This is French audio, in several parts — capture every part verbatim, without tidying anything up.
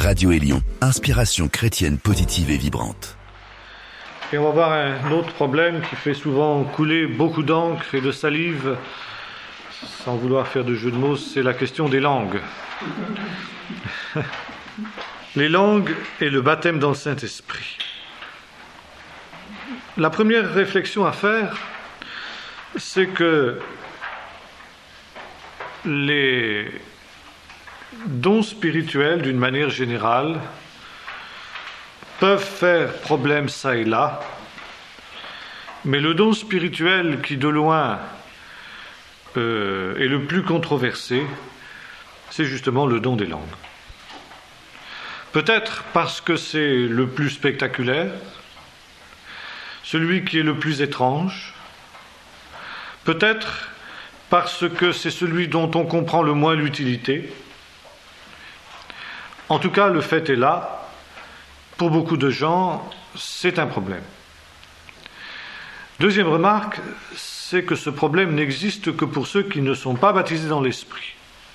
Radio Élion, inspiration chrétienne positive et vibrante. Et on va voir un autre problème qui fait souvent couler beaucoup d'encre et de salive, sans vouloir faire de jeu de mots, c'est la question des langues. Les langues et le baptême dans le Saint-Esprit. La première réflexion à faire, c'est que les dons spirituels, d'une manière générale, peuvent faire problème ça et là, mais le don spirituel qui de loin euh, est le plus controversé, c'est justement le don des langues. Peut-être parce que c'est le plus spectaculaire, celui qui est le plus étrange, peut-être parce que c'est celui dont on comprend le moins l'utilité. En tout cas, le fait est là, pour beaucoup de gens, c'est un problème. Deuxième remarque, c'est que ce problème n'existe que pour ceux qui ne sont pas baptisés dans l'Esprit.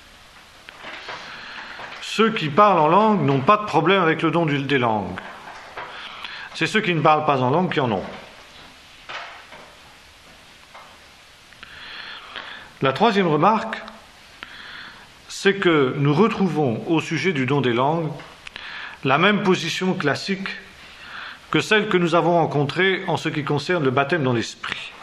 Ceux qui parlent en langue n'ont pas de problème avec le don des langues. C'est ceux qui ne parlent pas en langue qui en ont. La troisième remarque, c'est que nous retrouvons au sujet du don des langues la même position classique que celle que nous avons rencontrée en ce qui concerne le baptême dans l'Esprit.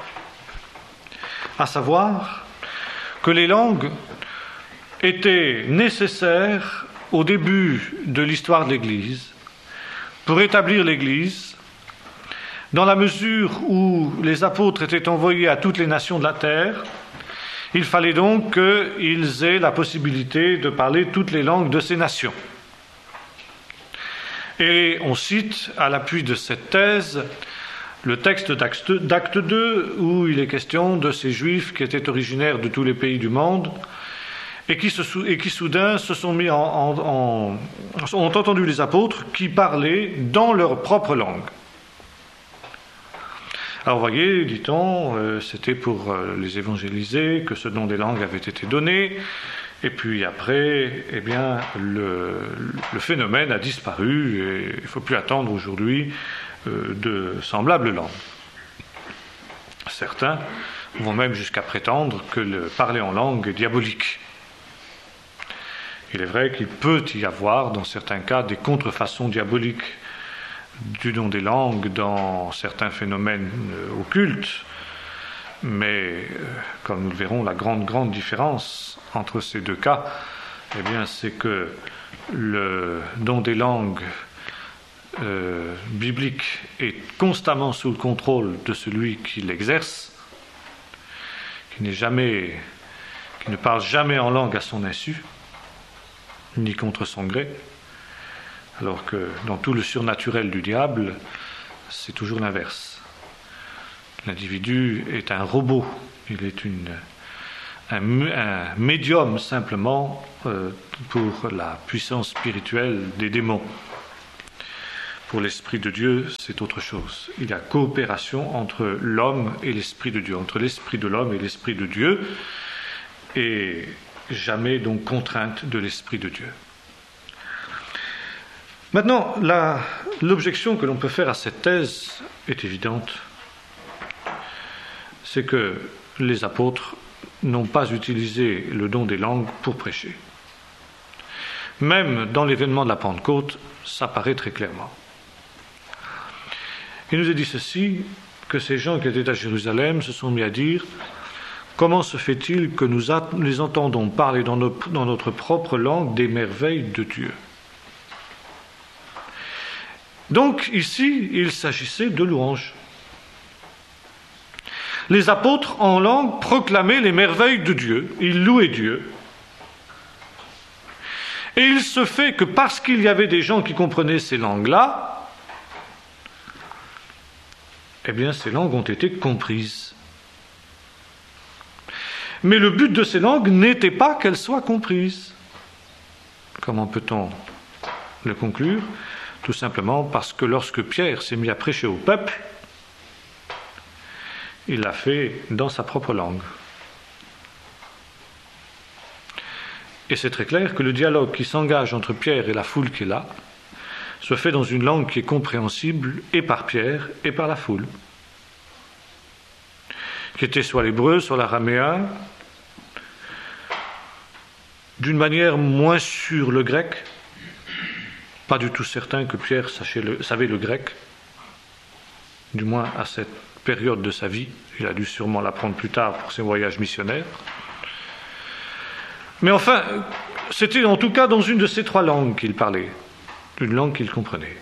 À savoir que les langues étaient nécessaires au début de l'histoire de l'Église pour établir l'Église, dans la mesure où les apôtres étaient envoyés à toutes les nations de la terre. Il fallait donc qu'ils aient la possibilité de parler toutes les langues de ces nations. Et on cite, à l'appui de cette thèse, le texte d'Acte deux, où il est question de ces Juifs qui étaient originaires de tous les pays du monde et qui, se, et qui soudain se sont mis en, en, en, ont entendu les apôtres qui parlaient dans leur propre langue. Alors vous voyez, dit-on, euh, c'était pour euh, les évangéliser que ce don des langues avait été donné, et puis après, eh bien, le, le phénomène a disparu, et il ne faut plus attendre aujourd'hui euh, de semblables langues. Certains vont même jusqu'à prétendre que le parler en langue est diabolique. Il est vrai qu'il peut y avoir, dans certains cas, des contrefaçons diaboliques du don des langues dans certains phénomènes euh, occultes, mais euh, comme nous le verrons, la grande, grande différence entre ces deux cas, eh bien, c'est que le don des langues euh, biblique est constamment sous le contrôle de celui qui l'exerce, qui n'est jamais, qui ne parle jamais en langue à son insu, ni contre son gré. Alors que dans tout le surnaturel du diable, c'est toujours l'inverse. L'individu est un robot, il est une, un, un médium simplement euh, pour la puissance spirituelle des démons. Pour l'Esprit de Dieu, c'est autre chose. Il y a coopération entre l'homme et l'Esprit de Dieu, entre l'Esprit de l'homme et l'Esprit de Dieu, et jamais donc contrainte de l'Esprit de Dieu. Maintenant, la, l'objection que l'on peut faire à cette thèse est évidente. C'est que les apôtres n'ont pas utilisé le don des langues pour prêcher. Même dans l'événement de la Pentecôte, ça paraît très clairement. Il nous est dit ceci, que ces gens qui étaient à Jérusalem se sont mis à dire « Comment se fait-il que nous a, les entendons parler dans, nos, dans notre propre langue des merveilles de Dieu ?» Donc ici, il s'agissait de louanges. Les apôtres en langue proclamaient les merveilles de Dieu, ils louaient Dieu. Et il se fait que parce qu'il y avait des gens qui comprenaient ces langues-là, eh bien ces langues ont été comprises. Mais le but de ces langues n'était pas qu'elles soient comprises. Comment peut-on le conclure ? Tout simplement parce que lorsque Pierre s'est mis à prêcher au peuple, il l'a fait dans sa propre langue. Et c'est très clair que le dialogue qui s'engage entre Pierre et la foule qui est là se fait dans une langue qui est compréhensible et par Pierre et par la foule, qui était soit l'hébreu, soit l'araméen, d'une manière moins sur le grec, pas du tout certain que Pierre le, savait le grec, du moins à cette période de sa vie, il a dû sûrement l'apprendre plus tard pour ses voyages missionnaires. Mais enfin, c'était en tout cas dans une de ces trois langues qu'il parlait, une langue qu'il comprenait.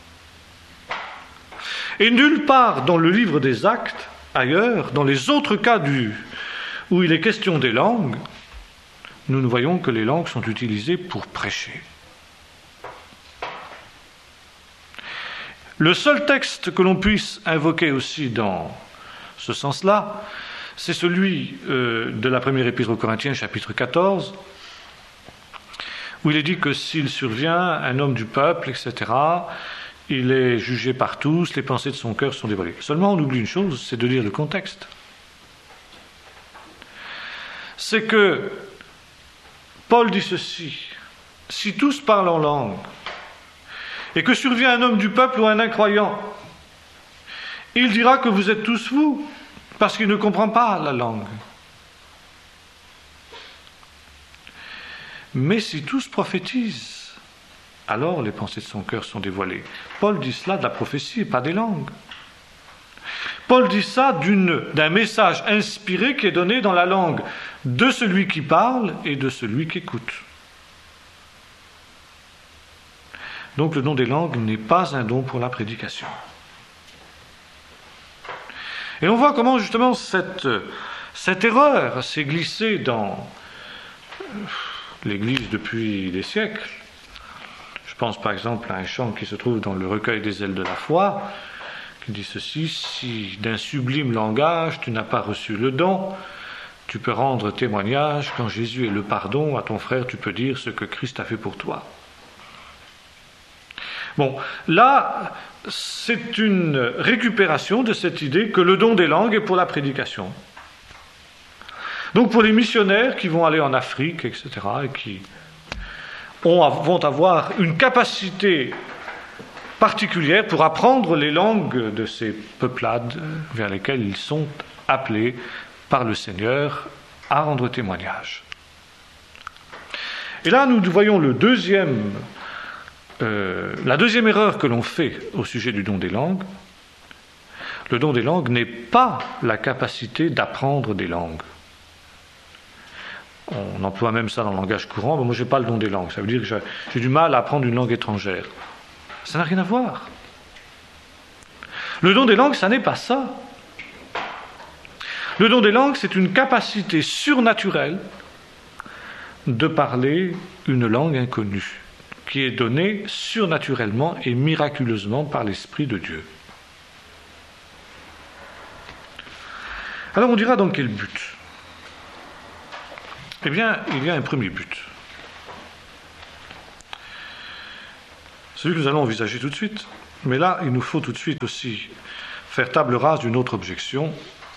Et nulle part dans le livre des Actes, ailleurs, dans les autres cas du, où il est question des langues, nous ne voyons que les langues sont utilisées pour prêcher. Le seul texte que l'on puisse invoquer aussi dans ce sens-là, c'est celui euh, de la première épître aux Corinthiens, chapitre quatorze, où il est dit que s'il survient un homme du peuple, et cetera, il est jugé par tous, les pensées de son cœur sont dévoilées. Seulement, on oublie une chose, c'est de lire le contexte. C'est que Paul dit ceci, si tous parlent en langue, et que survient un homme du peuple ou un incroyant, il dira que vous êtes tous fous, parce qu'il ne comprend pas la langue. Mais si tous prophétisent, alors les pensées de son cœur sont dévoilées. Paul dit cela de la prophétie et pas des langues. Paul dit ça d'une, d'un message inspiré qui est donné dans la langue de celui qui parle et de celui qui écoute. Donc le don des langues n'est pas un don pour la prédication. Et on voit comment justement cette, cette erreur s'est glissée dans l'Église depuis des siècles. Je pense par exemple à un chant qui se trouve dans le recueil des ailes de la foi, qui dit ceci, si d'un sublime langage tu n'as pas reçu le don, tu peux rendre témoignage, quand Jésus est le pardon, à ton frère tu peux dire ce que Christ a fait pour toi. Bon, là, c'est une récupération de cette idée que le don des langues est pour la prédication. Donc pour les missionnaires qui vont aller en Afrique, et cetera, et qui ont, vont avoir une capacité particulière pour apprendre les langues de ces peuplades vers lesquelles ils sont appelés par le Seigneur à rendre témoignage. Et là, nous voyons le deuxième, euh, la deuxième erreur que l'on fait au sujet du don des langues. Le don des langues n'est pas la capacité d'apprendre des langues. On emploie même ça dans le langage courant. Moi, je n'ai pas le don des langues. Ça veut dire que j'ai, j'ai du mal à apprendre une langue étrangère. Ça n'a rien à voir. Le don des langues, ça n'est pas ça. Le don des langues, c'est une capacité surnaturelle de parler une langue inconnue, qui est donnée surnaturellement et miraculeusement par l'Esprit de Dieu. Alors on dira dans quel but ? Eh bien, il y a un premier but. Celui que nous allons envisager tout de suite. Mais là, il nous faut tout de suite aussi faire table rase d'une autre objection.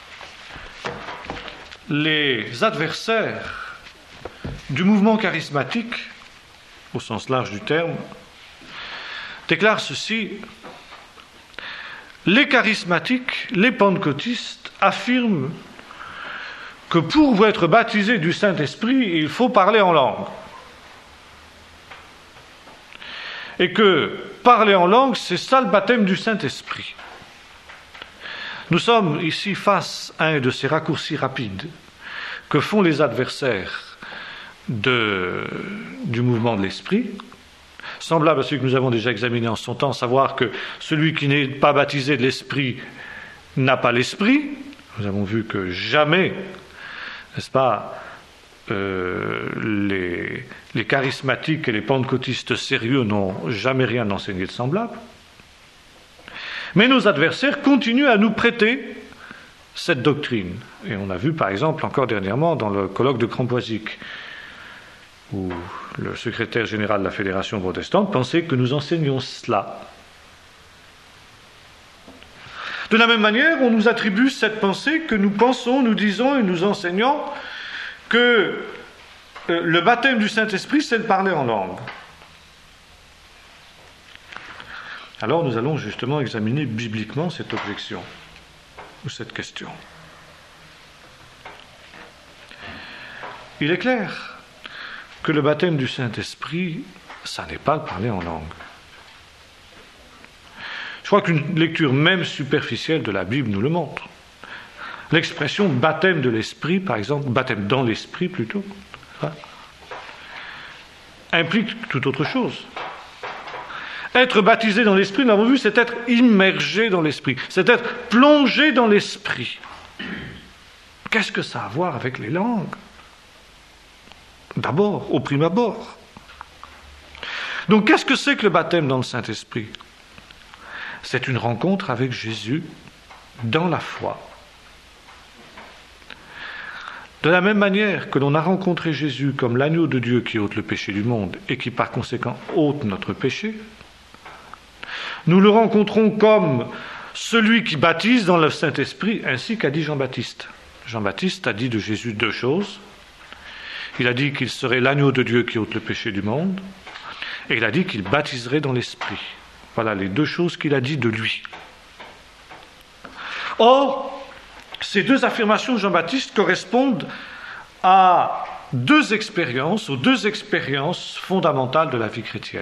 Les adversaires du mouvement charismatique, au sens large du terme, déclarent ceci. Les charismatiques, les pentecôtistes affirment que pour être baptisé du Saint-Esprit, il faut parler en langue. Et que parler en langue, c'est ça le baptême du Saint-Esprit. Nous sommes ici face à un de ces raccourcis rapides que font les adversaires de, du mouvement de l'Esprit, semblable à celui que nous avons déjà examiné en son temps, savoir que celui qui n'est pas baptisé de l'Esprit n'a pas l'Esprit. Nous avons vu que jamais, n'est-ce pas, euh, les, les charismatiques et les pentecôtistes sérieux n'ont jamais rien enseigné de semblable. Mais nos adversaires continuent à nous prêter cette doctrine. Et on a vu par exemple encore dernièrement dans le colloque de Crampoisic, où le secrétaire général de la Fédération protestante pensait que nous enseignions cela. De la même manière, on nous attribue cette pensée que nous pensons, nous disons et nous enseignons que euh, le baptême du Saint-Esprit, c'est de parler en langue. Alors nous allons justement examiner bibliquement cette objection, ou cette question. Il est clair que le baptême du Saint-Esprit, ça n'est pas de parler en langue. Je crois qu'une lecture même superficielle de la Bible nous le montre. L'expression baptême de l'Esprit, par exemple, baptême dans l'Esprit plutôt, hein, implique tout autre chose. Être baptisé dans l'Esprit, nous l'avons vu, c'est être immergé dans l'Esprit, c'est être plongé dans l'Esprit. Qu'est-ce que ça a à voir avec les langues ? D'abord, au prime abord. Donc, qu'est-ce que c'est que le baptême dans le Saint-Esprit ? C'est une rencontre avec Jésus dans la foi. De la même manière que l'on a rencontré Jésus comme l'agneau de Dieu qui ôte le péché du monde et qui par conséquent ôte notre péché, nous le rencontrons comme celui qui baptise dans le Saint-Esprit, ainsi qu'a dit Jean-Baptiste. Jean-Baptiste a dit de Jésus deux choses. Il a dit qu'il serait l'agneau de Dieu qui ôte le péché du monde, et il a dit qu'il baptiserait dans l'Esprit. Voilà les deux choses qu'il a dit de lui. Or, ces deux affirmations de Jean-Baptiste correspondent à deux expériences, aux deux expériences fondamentales de la vie chrétienne.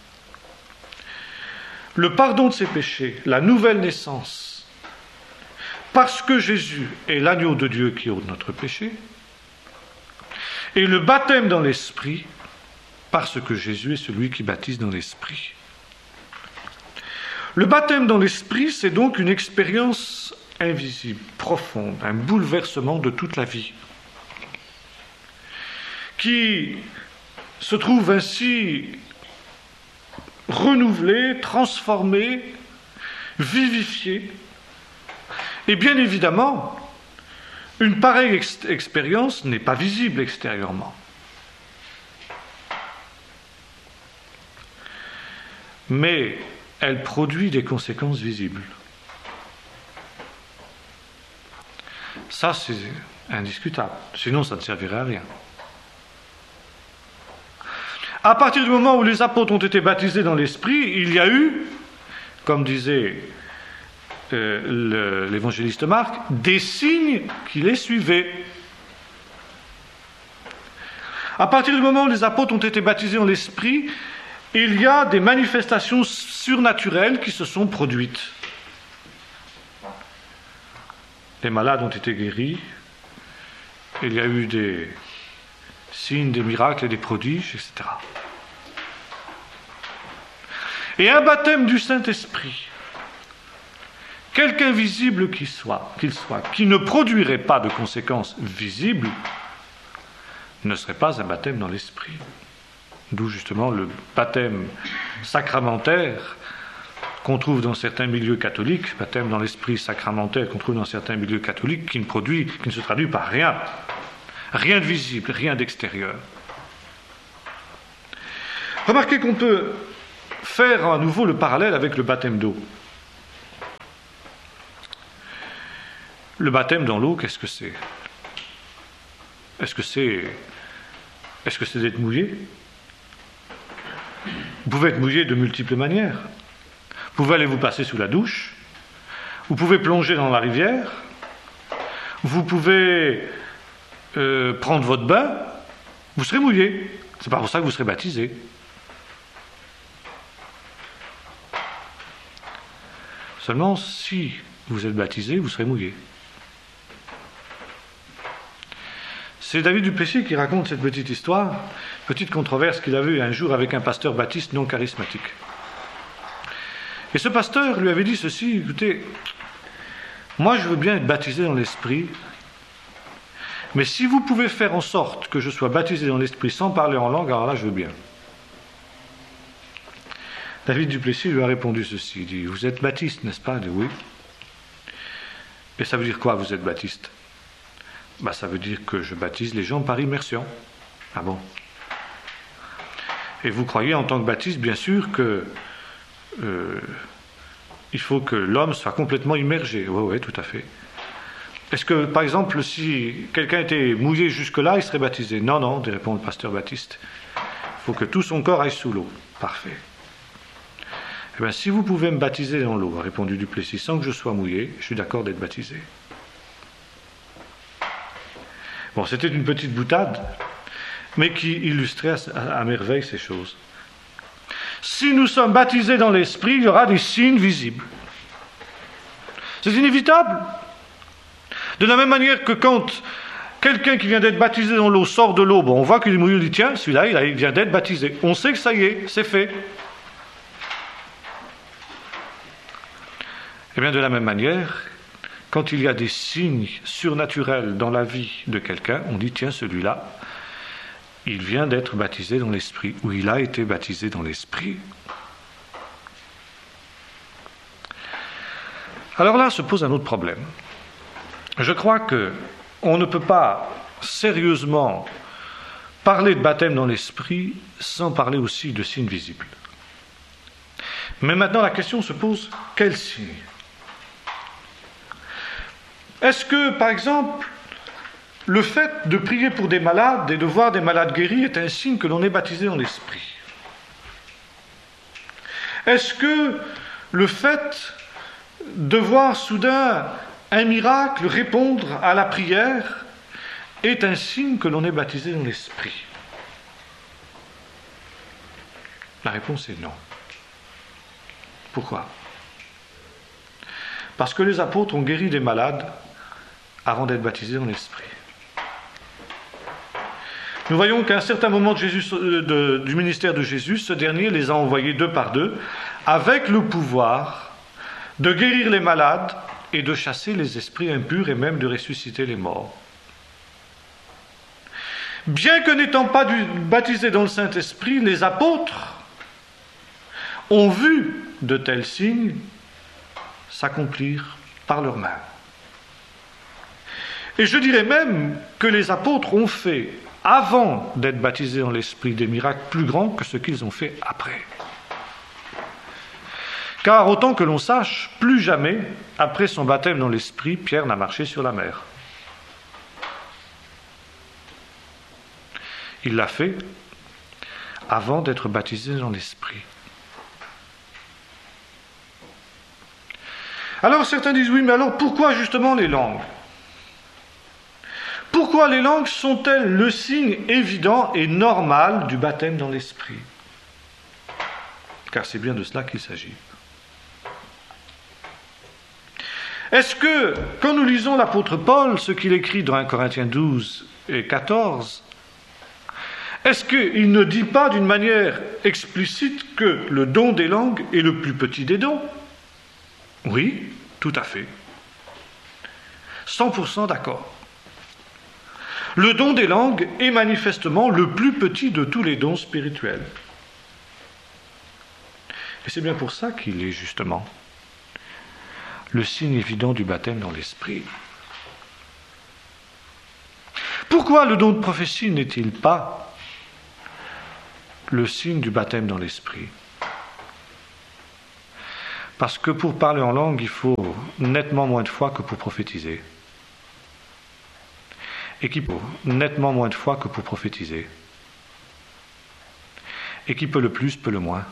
Le pardon de ses péchés, la nouvelle naissance, parce que Jésus est l'agneau de Dieu qui ôte notre péché, et le baptême dans l'Esprit, parce que Jésus est celui qui baptise dans l'Esprit. Le baptême dans l'Esprit, c'est donc une expérience invisible, profonde, un bouleversement de toute la vie, qui se trouve ainsi renouvelé, transformé, vivifié. Et bien évidemment, une pareille ex- expérience n'est pas visible extérieurement. Mais elle produit des conséquences visibles. Ça, c'est indiscutable. Sinon, ça ne servirait à rien. À partir du moment où les apôtres ont été baptisés dans l'Esprit, il y a eu, comme disait euh, le, l'évangéliste Marc, des signes qui les suivaient. À partir du moment où les apôtres ont été baptisés dans l'Esprit, il y a des manifestations surnaturelles qui se sont produites. Les malades ont été guéris, il y a eu des signes, des miracles et des prodiges, et cetera. Et un baptême du Saint-Esprit, quelque invisible qu'il soit, qu'il soit, qui ne produirait pas de conséquences visibles, ne serait pas un baptême dans l'Esprit. D'où justement le baptême sacramentaire qu'on trouve dans certains milieux catholiques, baptême dans l'Esprit sacramentaire qu'on trouve dans certains milieux catholiques, qui ne produit, qui ne se traduit par rien. Rien de visible, rien d'extérieur. Remarquez qu'on peut faire à nouveau le parallèle avec le baptême d'eau. Le baptême dans l'eau, qu'est-ce que c'est ? Est-ce que c'est, est-ce que c'est d'être mouillé ? Vous pouvez être mouillé de multiples manières. Vous pouvez aller vous passer sous la douche. Vous pouvez plonger dans la rivière. Vous pouvez euh, prendre votre bain. Vous serez mouillé. C'est pas pour ça que vous serez baptisé. Seulement, si vous êtes baptisé, vous serez mouillé. C'est David Duplessis qui raconte cette petite histoire, petite controverse qu'il a eue un jour avec un pasteur baptiste non charismatique. Et ce pasteur lui avait dit ceci, écoutez, moi je veux bien être baptisé dans l'Esprit, mais si vous pouvez faire en sorte que je sois baptisé dans l'Esprit sans parler en langue, alors là je veux bien. David Duplessis lui a répondu ceci, il dit, vous êtes baptiste, n'est-ce pas ? Il dit, oui. Et ça veut dire quoi, vous êtes baptiste ? Bah, ça veut dire que je baptise les gens par immersion. Ah bon ? Et vous croyez en tant que baptiste, bien sûr, que euh, il faut que l'homme soit complètement immergé. Oui, oui, tout à fait. Est-ce que, par exemple, si quelqu'un était mouillé jusque-là, il serait baptisé? Non, non, répond le pasteur Baptiste. Il faut que tout son corps aille sous l'eau. Parfait. Eh bien, si vous pouvez me baptiser dans l'eau, a répondu Duplessis, sans que je sois mouillé, je suis d'accord d'être baptisé. Bon, c'était une petite boutade, mais qui illustrait à, à merveille ces choses. Si nous sommes baptisés dans l'esprit, il y aura des signes visibles. C'est inévitable. De la même manière que quand quelqu'un qui vient d'être baptisé dans l'eau sort de l'eau, bon, on voit qu'il est mouillé, on dit tiens, celui-là, il, a, il vient d'être baptisé. On sait que ça y est, c'est fait. Eh bien, de la même manière, quand il y a des signes surnaturels dans la vie de quelqu'un, on dit tiens, celui-là, il vient d'être baptisé dans l'esprit, ou il a été baptisé dans l'esprit. Alors là se pose un autre problème. Je crois qu'on ne peut pas sérieusement parler de baptême dans l'esprit sans parler aussi de signes visibles. Mais maintenant la question se pose, quels signes? Est-ce que, par exemple, le fait de prier pour des malades et de voir des malades guéris est un signe que l'on est baptisé dans l'esprit? Est-ce que le fait de voir soudain un miracle répondre à la prière est un signe que l'on est baptisé dans l'esprit? La réponse est non. Pourquoi? Parce que les apôtres ont guéri des malades avant d'être baptisés dans l'esprit. Nous voyons qu'à un certain moment de Jésus, de, du ministère de Jésus, ce dernier les a envoyés deux par deux avec le pouvoir de guérir les malades et de chasser les esprits impurs et même de ressusciter les morts. Bien que n'étant pas du, baptisés dans le Saint-Esprit, les apôtres ont vu de tels signes s'accomplir par leurs mains. Et je dirais même que les apôtres ont fait, avant d'être baptisés dans l'Esprit, des miracles plus grands que ce qu'ils ont fait après. Car autant que l'on sache, plus jamais, après son baptême dans l'Esprit, Pierre n'a marché sur la mer. Il l'a fait avant d'être baptisé dans l'Esprit. Alors certains disent, oui, mais alors pourquoi justement les langues? Pourquoi les langues sont-elles le signe évident et normal du baptême dans l'Esprit? Car c'est bien de cela qu'il s'agit. Est-ce que, quand nous lisons l'apôtre Paul, ce qu'il écrit dans un Corinthiens douze et quatorze, est-ce qu'il ne dit pas d'une manière explicite que le don des langues est le plus petit des dons? Oui, tout à fait. cent pour cent d'accord. Le don des langues est manifestement le plus petit de tous les dons spirituels. Et c'est bien pour ça qu'il est justement le signe évident du baptême dans l'Esprit. Pourquoi le don de prophétie n'est-il pas le signe du baptême dans l'Esprit? Parce que pour parler en langue, il faut nettement moins de foi que pour prophétiser. Et qui peut nettement moins de foi que pour prophétiser. Et qui peut le plus, peut le moins.